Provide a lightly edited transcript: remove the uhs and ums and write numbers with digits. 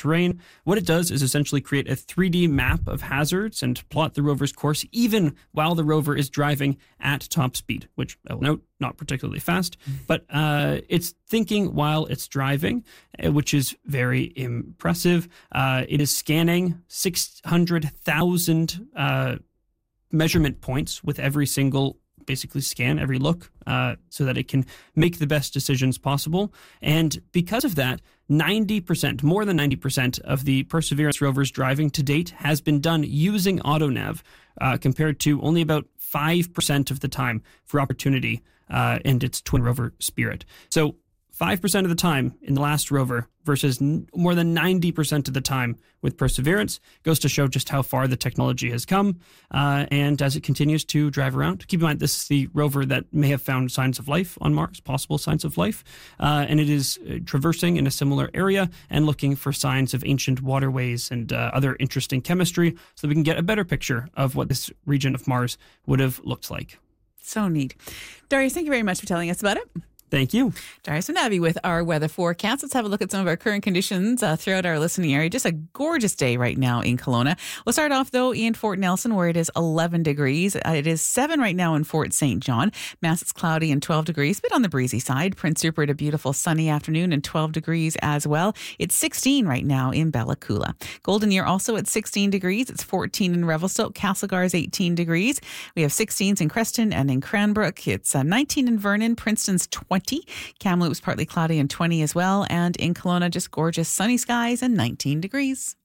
terrain. What it does is essentially create a 3D map of hazards and plot the rover's course even while the rover is driving at top speed, which I will note, not particularly fast, but it's thinking while it's driving, which is very impressive. It is scanning 600,000 measurement points with every single basically scan, every look, so that it can make the best decisions possible. And because of that, 90%, more than 90% of the Perseverance rover's driving to date has been done using AutoNav, compared to only about 5% of the time for Opportunity and its twin rover Spirit. So 5% of the time in the last rover versus more than 90% of the time with Perseverance goes to show just how far the technology has come. And as it continues to drive around, keep in mind this is the rover that may have found signs of life on Mars, possible signs of life. And it is traversing in a similar area and looking for signs of ancient waterways and other interesting chemistry so that we can get a better picture of what this region of Mars would have looked like. So neat. Darius, thank you very much for telling us about it. Thank you. Darius Vanavi with our weather forecast. Let's have a look at some of our current conditions throughout our listening area. Just a gorgeous day right now in Kelowna. We'll start off, though, in Fort Nelson, where it is 11 degrees. It is 7 right now in Fort St. John. Mass, it's cloudy and 12 degrees, a bit on the breezy side. Prince Rupert, a beautiful sunny afternoon and 12 degrees as well. It's 16 right now in Bella Coola. Golden Year also at 16 degrees. It's 14 in Revelstoke. Castlegar is 18 degrees. We have 16s in Creston and in Cranbrook. It's 19 in Vernon. Princeton's 20. Kamloops partly cloudy and 20 as well. And in Kelowna, just gorgeous sunny skies and 19 degrees.